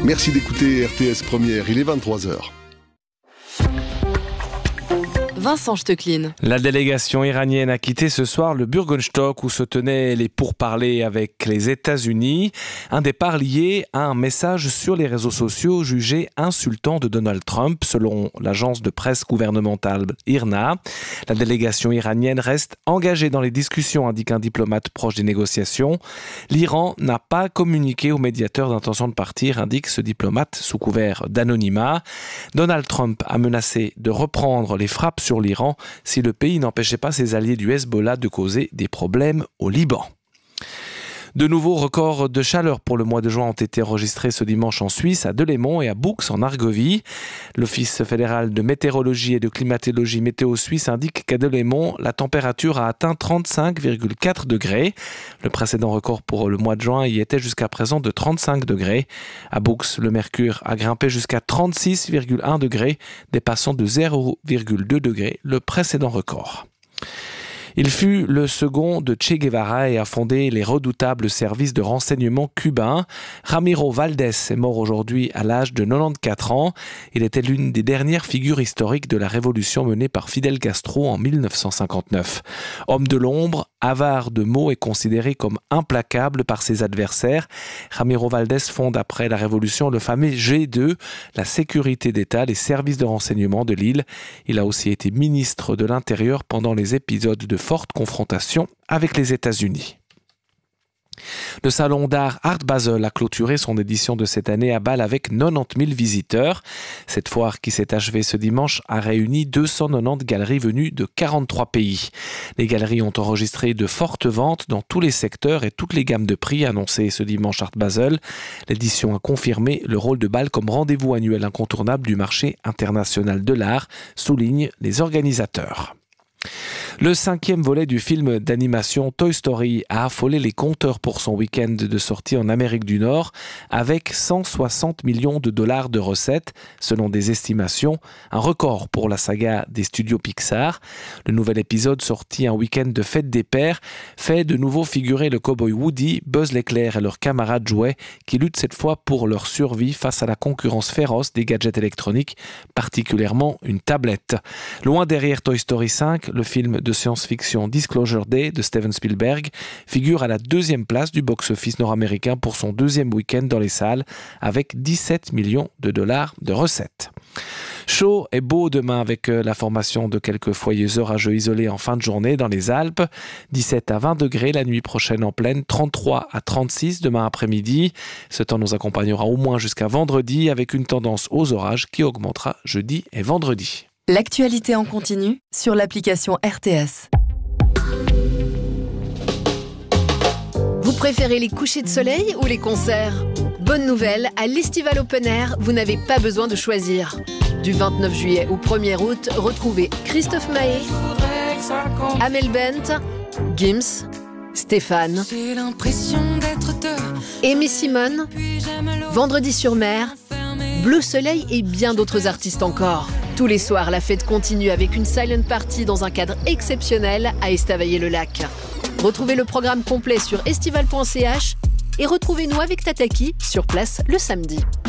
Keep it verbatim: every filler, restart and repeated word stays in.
Merci d'écouter R T S Première, il est vingt-trois heures. Vincent Stecklin. La délégation iranienne a quitté ce soir le Bürgenstock où se tenaient les pourparlers avec les États-Unis. Un départ lié à un message sur les réseaux sociaux jugé insultant de Donald Trump, selon l'agence de presse gouvernementale I R N A. La délégation iranienne reste engagée dans les discussions, indique un diplomate proche des négociations. L'Iran n'a pas communiqué au médiateur d'intention de partir, indique ce diplomate sous couvert d'anonymat. Donald Trump a menacé de reprendre les frappes sur l'Iran si le pays n'empêchait pas ses alliés du Hezbollah de causer des problèmes au Liban. De nouveaux records de chaleur pour le mois de juin ont été enregistrés ce dimanche en Suisse, à Delémont et à Boux en Argovie. L'Office fédéral de météorologie et de climatologie météo suisse indique qu'à Delémont, la température a atteint trente-cinq virgule quatre degrés. Le précédent record pour le mois de juin y était jusqu'à présent de trente-cinq degrés. À Boux, le mercure a grimpé jusqu'à trente-six virgule un degrés, dépassant de zéro virgule deux degrés le précédent record. Il fut le second de Che Guevara et a fondé les redoutables services de renseignement cubains. Ramiro Valdés est mort aujourd'hui à l'âge de quatre-vingt-quatorze ans. Il était l'une des dernières figures historiques de la révolution menée par Fidel Castro en mille neuf cent cinquante-neuf. Homme de l'ombre, avare de mots et considéré comme implacable par ses adversaires, Ramiro Valdés fonde après la révolution le fameux G deux, la sécurité d'État, les services de renseignement de l'île. Il a aussi été ministre de l'Intérieur pendant les épisodes de forte confrontation avec les États-Unis. Le salon d'art Art Basel a clôturé son édition de cette année à Bâle avec quatre-vingt-dix mille visiteurs. Cette foire qui s'est achevée ce dimanche a réuni deux cent quatre-vingt-dix galeries venues de quarante-trois pays. Les galeries ont enregistré de fortes ventes dans tous les secteurs et toutes les gammes de prix annoncées ce dimanche Art Basel. L'édition a confirmé le rôle de Bâle comme rendez-vous annuel incontournable du marché international de l'art, soulignent les organisateurs. Le cinquième volet du film d'animation Toy Story a affolé les compteurs pour son week-end de sortie en Amérique du Nord avec cent soixante millions de dollars de recettes, selon des estimations, un record pour la saga des studios Pixar. Le nouvel épisode sorti un week-end de fête des pères fait de nouveau figurer le cow-boy Woody, Buzz l'éclair et leurs camarades jouets qui luttent cette fois pour leur survie face à la concurrence féroce des gadgets électroniques, particulièrement une tablette. Loin derrière Toy Story cinq, le film de science-fiction Disclosure Day de Steven Spielberg figure à la deuxième place du box-office nord-américain pour son deuxième week-end dans les salles avec dix-sept millions de dollars de recettes. Chaud et beau demain avec la formation de quelques foyers orageux isolés en fin de journée dans les Alpes. dix-sept à vingt degrés la nuit prochaine en plaine, trente-trois à trente-six demain après-midi. Ce temps nous accompagnera au moins jusqu'à vendredi avec une tendance aux orages qui augmentera jeudi et vendredi. L'actualité en continu sur l'application R T S. Vous préférez les couchers de soleil ou les concerts ? Bonne nouvelle, à l'Estival Open Air, vous n'avez pas besoin de choisir. Du vingt-neuf juillet au premier août, retrouvez Christophe Maé, Amel Bent, Gims, Stéphane, Aimé Simone, Vendredi sur mer, Bleu Soleil et bien d'autres artistes encore. Tous les soirs, la fête continue avec une silent party dans un cadre exceptionnel à Estavayer-le-Lac. Retrouvez le programme complet sur estival point c h et retrouvez-nous avec Tataki sur place le samedi.